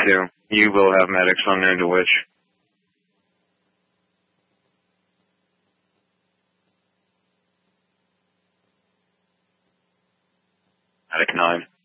2. You will have medics unknown to which. Medic 9.